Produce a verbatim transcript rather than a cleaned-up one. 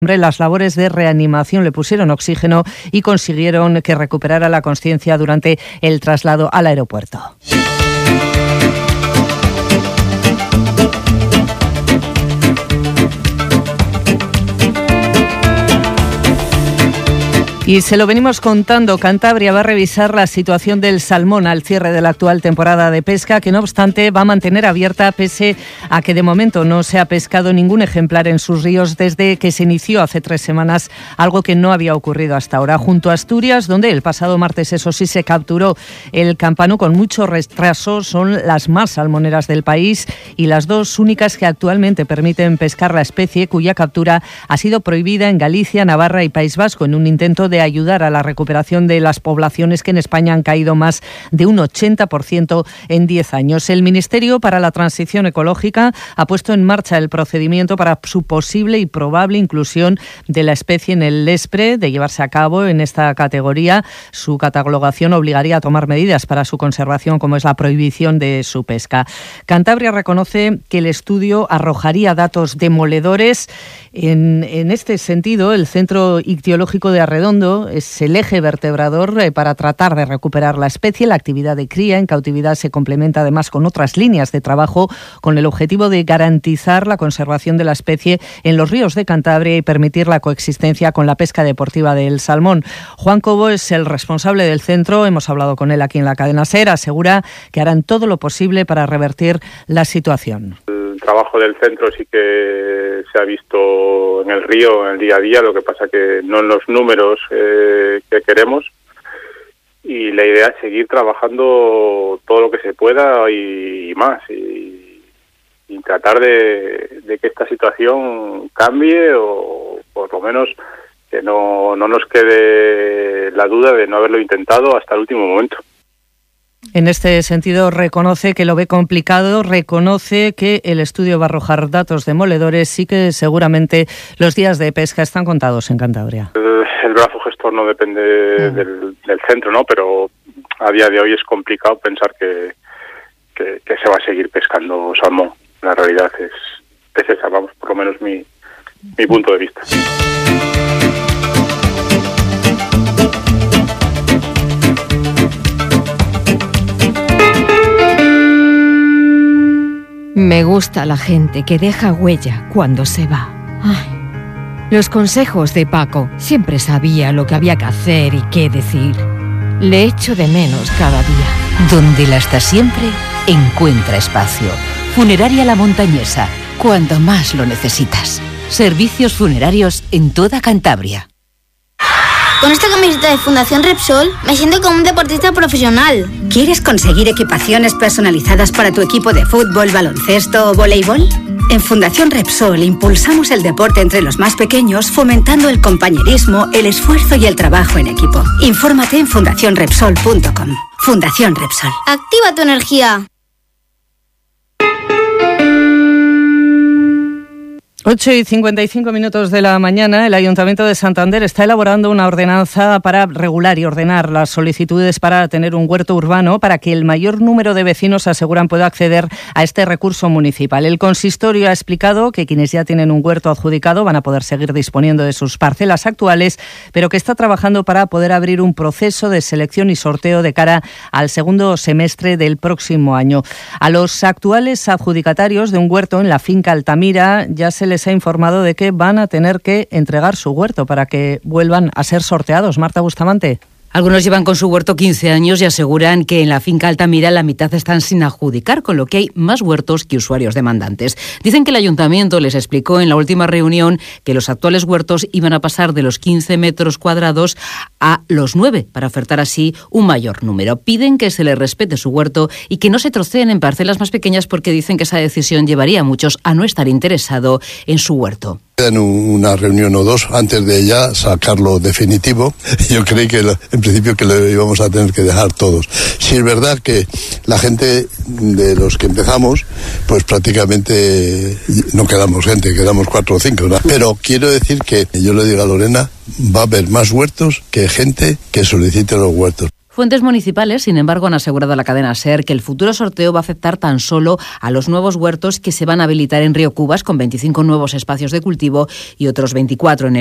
Las labores de reanimación le pusieron oxígeno y consiguieron que recuperara la consciencia durante el traslado al aeropuerto. Y se lo venimos contando, Cantabria va a revisar la situación del salmón al cierre de la actual temporada de pesca, que no obstante va a mantener abierta pese a que de momento no se ha pescado ningún ejemplar en sus ríos desde que se inició hace tres semanas, algo que no había ocurrido hasta ahora. Junto a Asturias, donde el pasado martes eso sí se capturó el campano con mucho retraso, son las más salmoneras del país y las dos únicas que actualmente permiten pescar la especie, cuya captura ha sido prohibida en Galicia, Navarra y País Vasco en un intento de ayudar a la recuperación de las poblaciones que en España han caído más de un ochenta por ciento en diez años. El Ministerio para la Transición Ecológica ha puesto en marcha el procedimiento para su posible y probable inclusión de la especie en el LESPRE. De llevarse a cabo en esta categoría, su catalogación obligaría a tomar medidas para su conservación, como es la prohibición de su pesca. Cantabria reconoce que el estudio arrojaría datos demoledores. En, en este sentido, el Centro Ictiológico de Arredondo es el eje vertebrador eh, para tratar de recuperar la especie. La actividad de cría en cautividad se complementa además con otras líneas de trabajo con el objetivo de garantizar la conservación de la especie en los ríos de Cantabria y permitir la coexistencia con la pesca deportiva del salmón. Juan Cobo es el responsable del centro, hemos hablado con él aquí en la cadena SER, asegura que harán todo lo posible para revertir la situación. El trabajo del centro sí que se ha visto en el río, en el día a día, lo que pasa que no en los números eh, que queremos, y la idea es seguir trabajando todo lo que se pueda y, y más, y, y tratar de, de que esta situación cambie, o por lo menos que no, no nos quede la duda de no haberlo intentado hasta el último momento. En este sentido, reconoce que lo ve complicado, reconoce que el estudio va a arrojar datos demoledores y que seguramente los días de pesca están contados en Cantabria. El, el brazo gestor no depende mm. del, del centro, ¿no? Pero a día de hoy es complicado pensar que, que, que se va a seguir pescando salmón. La realidad es, es esa, vamos, por lo menos mi, mi punto de vista. Me gusta la gente que deja huella cuando se va. Ay, los consejos de Paco. Siempre sabía lo que había que hacer y qué decir. Le echo de menos cada día. Donde la está siempre, encuentra espacio. Funeraria La Montañesa, cuando más lo necesitas. Servicios funerarios en toda Cantabria. Con esta camiseta de Fundación Repsol me siento como un deportista profesional. ¿Quieres conseguir equipaciones personalizadas para tu equipo de fútbol, baloncesto o voleibol? En Fundación Repsol impulsamos el deporte entre los más pequeños, fomentando el compañerismo, el esfuerzo y el trabajo en equipo. Infórmate en fundación repsol punto com. Fundación Repsol. Activa tu energía. ocho y cincuenta y cinco minutos de la mañana, el Ayuntamiento de Santander está elaborando una ordenanza para regular y ordenar las solicitudes para tener un huerto urbano para que el mayor número de vecinos, aseguran, pueda acceder a este recurso municipal. El consistorio ha explicado que quienes ya tienen un huerto adjudicado van a poder seguir disponiendo de sus parcelas actuales, pero que está trabajando para poder abrir un proceso de selección y sorteo de cara al segundo semestre del próximo año. A los actuales adjudicatarios de un huerto en la finca Altamira ya se les ha informado de que van a tener que entregar su huerto para que vuelvan a ser sorteados. Marta Bustamante. Algunos llevan con su huerto quince años y aseguran que en la finca Altamira la mitad están sin adjudicar, con lo que hay más huertos que usuarios demandantes. Dicen que el ayuntamiento les explicó en la última reunión que los actuales huertos iban a pasar de los quince metros cuadrados a los nueve, para ofertar así un mayor número. Piden que se les respete su huerto y que no se troceen en parcelas más pequeñas, porque dicen que esa decisión llevaría a muchos a no estar interesado en su huerto. En una reunión o dos antes de ya sacarlo definitivo. Yo creí que lo, en principio que lo íbamos a tener que dejar todos. Si es verdad que la gente de los que empezamos, pues prácticamente no quedamos gente, quedamos cuatro o cinco, ¿no? Pero quiero decir que yo le digo a Lorena, va a haber más huertos que gente que solicite los huertos. Fuentes municipales, sin embargo, han asegurado a la cadena SER que el futuro sorteo va a afectar tan solo a los nuevos huertos que se van a habilitar en Río Cubas, con veinticinco nuevos espacios de cultivo y otros veinticuatro en el